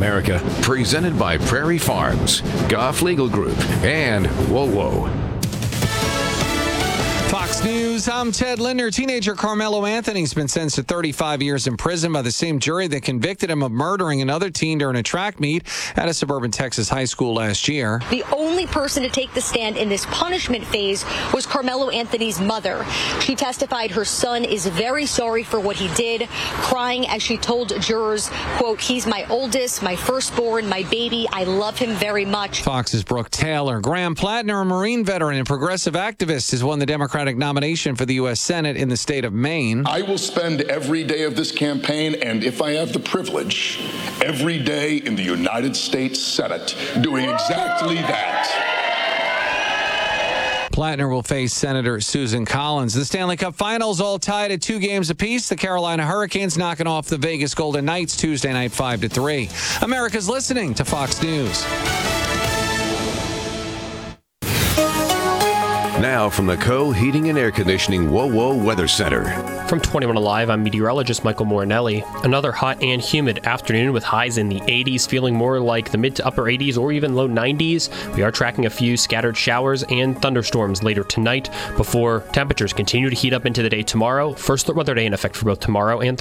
America. Presented by Prairie Farms, Goff Legal Group, and Whoa. Fox News, I'm Ted Linder. Teenager Carmelo Anthony's been sentenced to 35 years in prison by the same jury that convicted him of murdering another teen during a track meet at a suburban Texas high school last year. The only person to take the stand in this punishment phase was Carmelo Anthony's mother. She testified her son is very sorry for what he did, crying as she told jurors, quote, "He's my oldest, my firstborn, my baby. I love him very much." Fox's Brooke Taylor. Graham Plattner, a Marine veteran and progressive activist, has won the Democratic nomination for the U.S. Senate in the state of Maine. I will spend every day of this campaign, and if I have the privilege, every day in the United States Senate doing exactly that. Plattner will face Senator Susan Collins. The Stanley Cup Finals all tied at 2 games apiece. The Carolina Hurricanes knocking off the Vegas Golden Knights Tuesday night 5-3. America's listening to Fox News. Now from the Heating and Air Conditioning Whoa Weather Center. From 21 Alive, I'm meteorologist Michael Morinelli. Another hot and humid afternoon with highs in the 80s, feeling more like the mid to upper 80s or even low 90s. We are tracking a few scattered showers and thunderstorms later tonight before temperatures continue to heat up into the day tomorrow. First weather day in effect for both tomorrow and